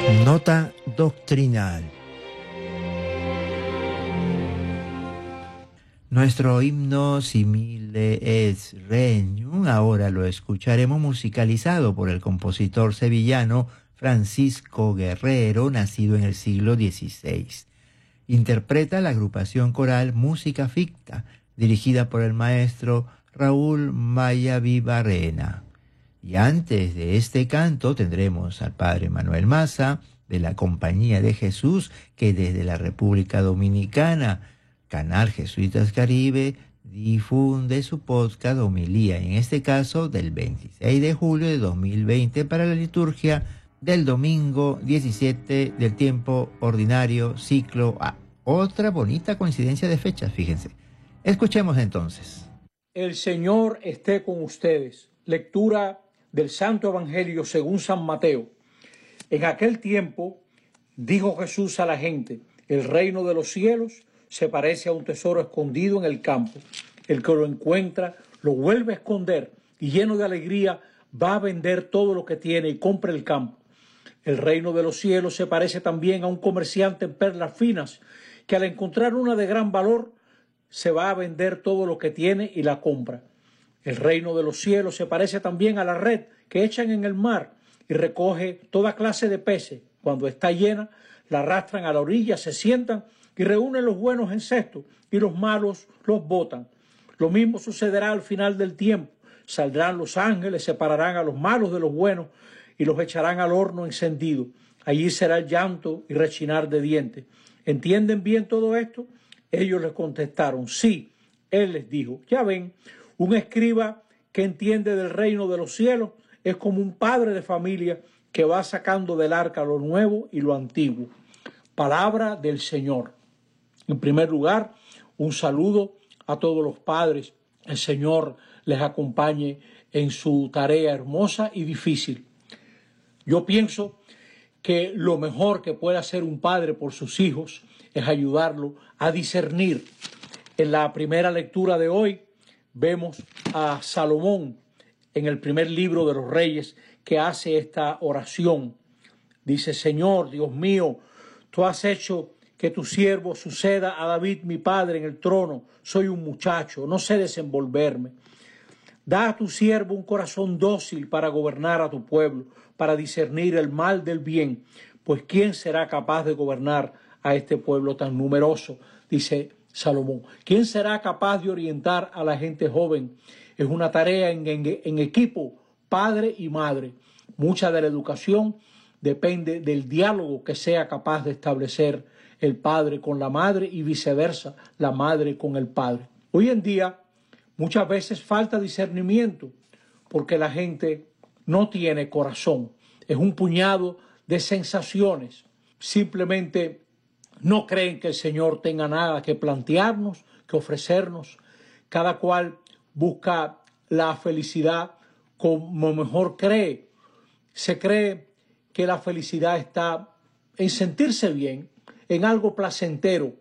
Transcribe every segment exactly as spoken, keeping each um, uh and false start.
Nota doctrinal. Nuestro himno Simile es Regnum ahora lo escucharemos musicalizado por el compositor sevillano Francisco Guerrero, nacido en el siglo dieciséis. Interpreta la agrupación coral Música Ficta, dirigida por el maestro Raúl Maya Vivarena. Y antes de este canto tendremos al padre Manuel Maza, de la Compañía de Jesús, que desde la República Dominicana, Canal Jesuitas Caribe, difunde su podcast Homilía, en este caso del veintiséis de julio de dos mil veinte, para la liturgia del domingo diecisiete del tiempo ordinario, ciclo A. Otra bonita coincidencia de fechas, fíjense. Escuchemos entonces. El Señor esté con ustedes. Lectura del Santo Evangelio según San Mateo. En aquel tiempo dijo Jesús a la gente: el reino de los cielos se parece a un tesoro escondido en el campo. El que lo encuentra lo vuelve a esconder y lleno de alegría va a vender todo lo que tiene y compra el campo. El reino de los cielos se parece también a un comerciante en perlas finas que al encontrar una de gran valor se va a vender todo lo que tiene y la compra. El reino de los cielos se parece también a la red que echan en el mar y recoge toda clase de peces. Cuando está llena, la arrastran a la orilla, se sientan y reúnen los buenos en cestos y los malos los botan. Lo mismo sucederá al final del tiempo. Saldrán los ángeles, separarán a los malos de los buenos y los echarán al horno encendido. Allí será el llanto y rechinar de dientes. ¿Entienden bien todo esto? Ellos les contestaron, sí. Él les dijo, ya ven, un escriba que entiende del reino de los cielos es como un padre de familia que va sacando del arca lo nuevo y lo antiguo. Palabra del Señor. En primer lugar, un saludo a todos los padres. El Señor les acompañe en su tarea hermosa y difícil. Yo pienso que lo mejor que puede hacer un padre por sus hijos es ayudarlo a discernir. En la primera lectura de hoy vemos a Salomón en el primer libro de los Reyes que hace esta oración. Dice: Señor, Dios mío, tú has hecho que tu siervo suceda a David mi padre en el trono. Soy un muchacho, no sé desenvolverme. Da a tu siervo un corazón dócil para gobernar a tu pueblo, para discernir el mal del bien, pues ¿quién será capaz de gobernar a este pueblo tan numeroso? Dice Salomón. ¿Quién será capaz de orientar a la gente joven? Es una tarea en, en, en equipo, padre y madre. Mucha de la educación depende del diálogo que sea capaz de establecer el padre con la madre y viceversa, la madre con el padre. Hoy en día muchas veces falta discernimiento porque la gente no tiene corazón. Es un puñado de sensaciones. Simplemente no creen que el Señor tenga nada que plantearnos, que ofrecernos. Cada cual busca la felicidad como mejor cree. Se cree que la felicidad está en sentirse bien, en algo placentero.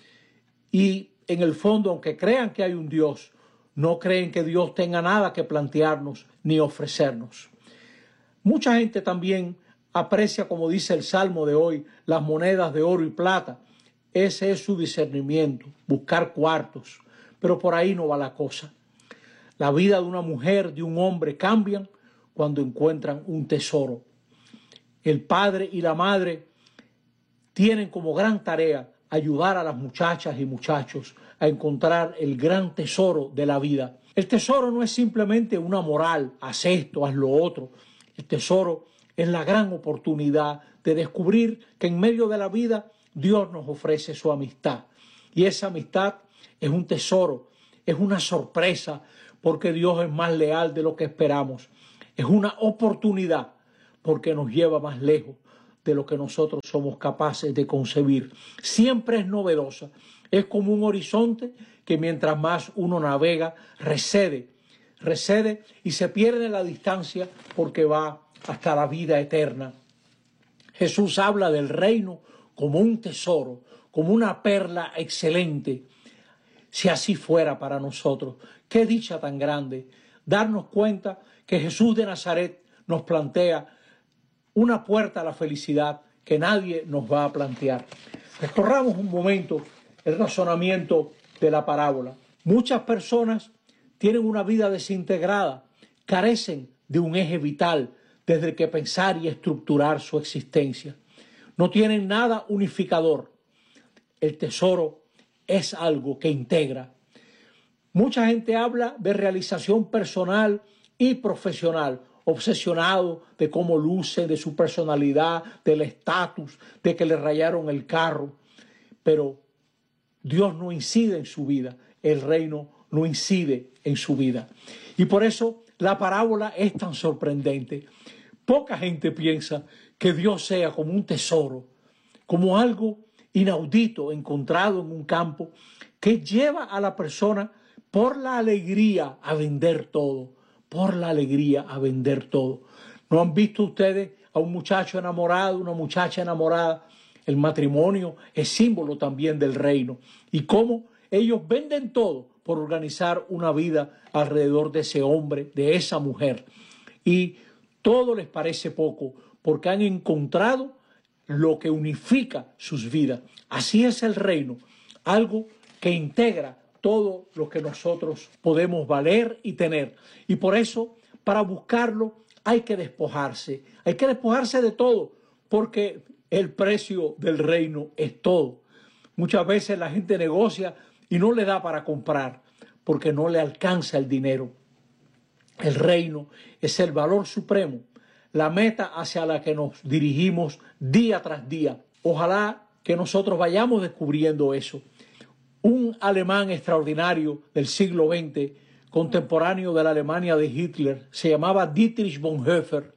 Y en el fondo, aunque crean que hay un Dios, no creen que Dios tenga nada que plantearnos ni ofrecernos. Mucha gente también aprecia, como dice el Salmo de hoy, las monedas de oro y plata. Ese es su discernimiento, buscar cuartos. Pero por ahí no va la cosa. La vida de una mujer, de un hombre, cambian cuando encuentran un tesoro. El padre y la madre tienen como gran tarea ayudar a las muchachas y muchachos a encontrar el gran tesoro de la vida. El tesoro no es simplemente una moral, haz esto, haz lo otro. El tesoro es la gran oportunidad de descubrir que en medio de la vida Dios nos ofrece su amistad. Y esa amistad es un tesoro, es una sorpresa, porque Dios es más leal de lo que esperamos. Es una oportunidad, porque nos lleva más lejos de lo que nosotros somos capaces de concebir. Siempre es novedosa. Es como un horizonte que mientras más uno navega, recede, recede y se pierde en la distancia porque va hasta la vida eterna. Jesús habla del reino como un tesoro, como una perla excelente. Si así fuera para nosotros, qué dicha tan grande darnos cuenta que Jesús de Nazaret nos plantea una puerta a la felicidad que nadie nos va a plantear. Recorramos un momento el razonamiento de la parábola. Muchas personas tienen una vida desintegrada, carecen de un eje vital desde el que pensar y estructurar su existencia. No tienen nada unificador. El tesoro es algo que integra. Mucha gente habla de realización personal y profesional, obsesionado de cómo luce, de su personalidad, del estatus, de que le rayaron el carro. Pero Dios no incide en su vida, el reino no incide en su vida. Y por eso la parábola es tan sorprendente. Poca gente piensa que Dios sea como un tesoro, como algo inaudito encontrado en un campo que lleva a la persona por la alegría a vender todo, por la alegría a vender todo. ¿No han visto ustedes a un muchacho enamorado, una muchacha enamorada? El matrimonio es símbolo también del reino. Y cómo ellos venden todo por organizar una vida alrededor de ese hombre, de esa mujer. Y todo les parece poco porque han encontrado lo que unifica sus vidas. Así es el reino, algo que integra todo lo que nosotros podemos valer y tener. Y por eso, para buscarlo, hay que despojarse. Hay que despojarse de todo, porque el precio del reino es todo. Muchas veces la gente negocia y no le da para comprar, porque no le alcanza el dinero. El reino es el valor supremo, la meta hacia la que nos dirigimos día tras día. Ojalá que nosotros vayamos descubriendo eso. Un alemán extraordinario del siglo veinte, contemporáneo de la Alemania de Hitler, se llamaba Dietrich Bonhoeffer,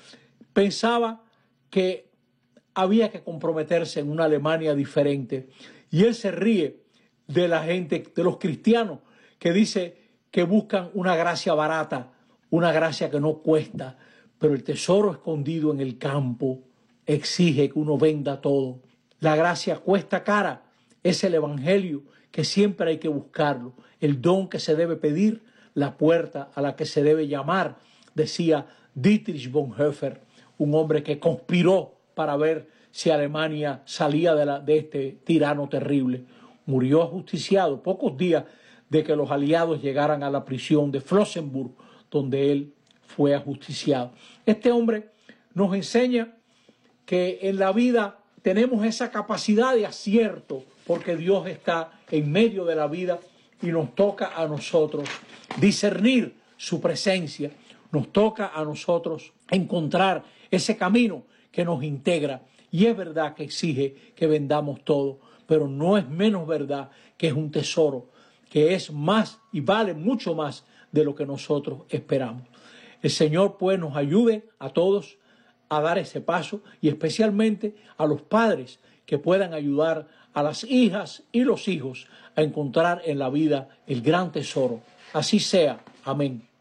pensaba que había que comprometerse en una Alemania diferente. Y él se ríe de la gente, de los cristianos, que dice que buscan una gracia barata, una gracia que no cuesta, pero el tesoro escondido en el campo exige que uno venda todo. La gracia cuesta cara, es el evangelio que siempre hay que buscarlo, el don que se debe pedir, la puerta a la que se debe llamar, decía Dietrich Bonhoeffer, un hombre que conspiró para ver si Alemania salía de, la, de este tirano terrible. Murió ajusticiado pocos días de que los aliados llegaran a la prisión de Flossenburg, donde él fue ajusticiado. Este hombre nos enseña que en la vida tenemos esa capacidad de acierto, porque Dios está en medio de la vida y nos toca a nosotros discernir su presencia, nos toca a nosotros encontrar ese camino que nos integra. Y es verdad que exige que vendamos todo, pero no es menos verdad que es un tesoro, que es más y vale mucho más de lo que nosotros esperamos. El Señor pues nos ayude a todos a dar ese paso, y especialmente a los padres que puedan ayudar a las hijas y los hijos a encontrar en la vida el gran tesoro. Así sea. Amén.